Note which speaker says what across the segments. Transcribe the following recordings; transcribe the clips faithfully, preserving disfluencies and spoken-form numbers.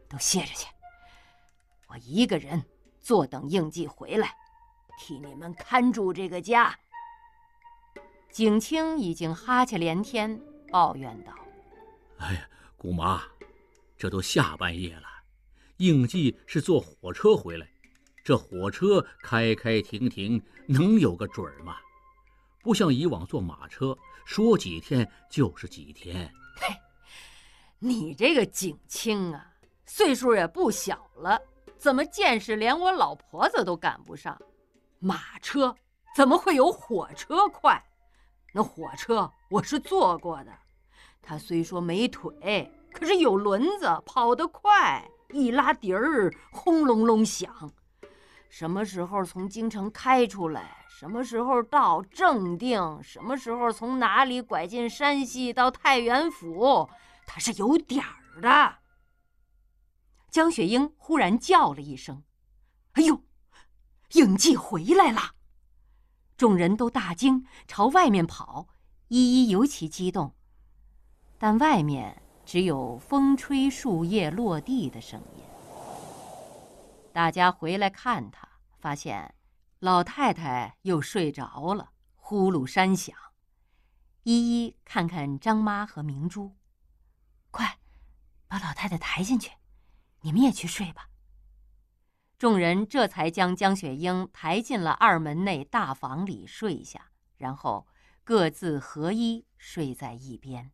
Speaker 1: 都歇着去，我一个人坐等应季回来，替你们看住这个家。景清已经哈欠连天，抱怨道：
Speaker 2: 哎呀，姑妈，这都下半夜了，应季是坐火车回来，这火车开开停停，能有个准儿吗？不像以往坐马车，说几天就是几天。
Speaker 1: 嘿，你这个景清啊，岁数也不小了，怎么见识连我老婆子都赶不上？马车怎么会有火车快？那火车我是坐过的，它虽说没腿，可是有轮子，跑得快，一拉笛儿轰隆隆响。什么时候从京城开出来，什么时候到正定，什么时候从哪里拐进山西到太原府，它是有点儿的。江雪英忽然叫了一声：哎呦，应季回来了！众人都大惊，朝外面跑，依依尤其激动，但外面只有风吹树叶落地的声音。大家回来看他，发现老太太又睡着了，呼噜山响。依依看看张妈和明珠，快把老太太抬进去，你们也去睡吧。众人这才将江雪英抬进了二门内大房里睡下，然后各自合衣睡在一边。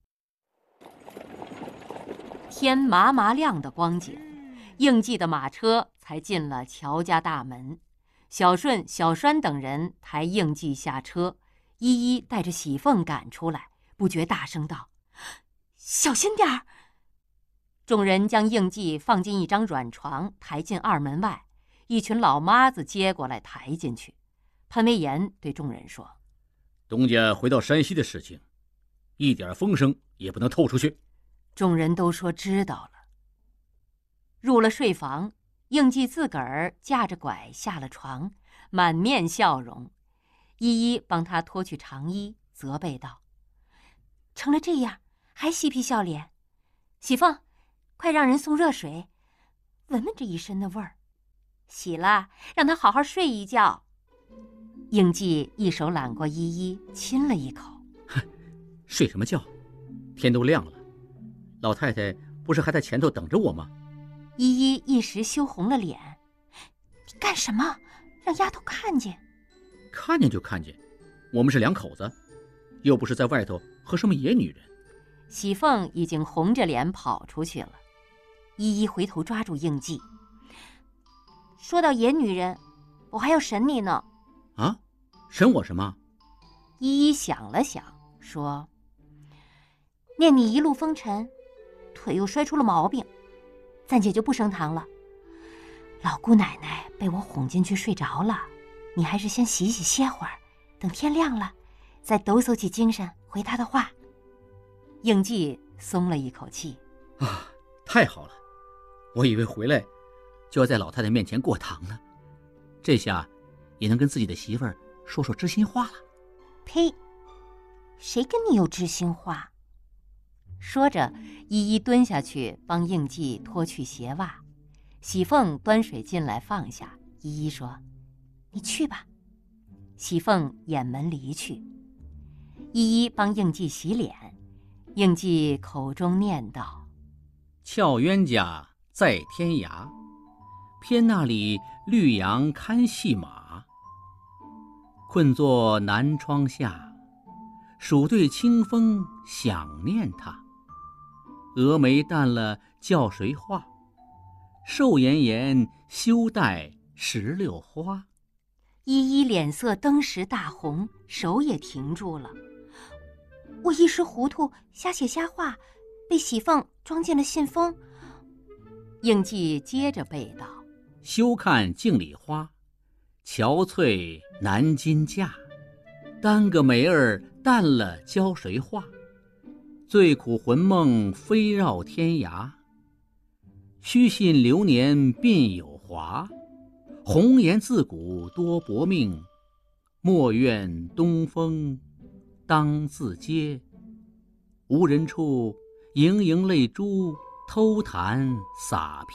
Speaker 1: 天麻麻亮的光景，应季的马车才进了乔家大门。小顺、小栓等人抬应季下车，一一带着喜凤赶出来，不觉大声道：小心点儿！众人将应季放进一张软床，抬进二门外，一群老妈子接过来抬进去。潘威严对众人说：
Speaker 2: 东家回到山西的事情，一点风声也不能透出去。
Speaker 1: 众人都说知道了。入了睡房，应季自个儿架着拐下了床，满面笑容。依依帮他脱去长衣，责备道：成了这样还嬉皮笑脸，喜凤，快让人送热水，闻闻这一身的味儿。洗了，让他好好睡一觉。应季一手揽过依依，亲了一口。
Speaker 2: 睡什么觉？天都亮了，老太太不是还在前头等着我吗？
Speaker 1: 依依一时羞红了脸。你干什么？让丫头看见。
Speaker 2: 看见就看见，我们是两口子，又不是在外头和什么野女人。
Speaker 1: 喜凤已经红着脸跑出去了。依依回头抓住应季，说到野女人，我还要审你呢。
Speaker 2: 啊？审我什么？
Speaker 1: 依依想了想，说：念你一路风尘，腿又摔出了毛病，暂且就不升堂了。老姑奶奶被我哄进去睡着了，你还是先洗洗歇会儿，等天亮了再抖擞起精神回她的话。应季松了一口气。
Speaker 2: 啊，太好了，我以为回来就要在老太太面前过堂呢，这下也能跟自己的媳妇儿说说知心话了。
Speaker 1: 呸，谁跟你有知心话？说着，依依蹲下去帮应季脱去鞋袜。喜凤端水进来放下，依依说：你去吧。喜凤掩门离去。依依帮应季洗脸，应季口中念道：
Speaker 2: 俏冤家在天涯，偏那里绿杨看戏马。困坐南窗下，数对清风想念他。蛾眉淡了叫谁画？瘦妍妍休待石榴花。
Speaker 1: 依依脸色登时大红，手也停住了。我一时糊涂，瞎写瞎画，被喜凤装进了信封。应季接着背道：
Speaker 2: 休看镜里花，憔悴难禁驾。耽搁眉儿淡了教谁画？最苦魂梦飞绕天涯。须信流年鬓有华，红颜自古多薄命。莫怨东风当自嗟，无人处盈盈泪珠偷弹洒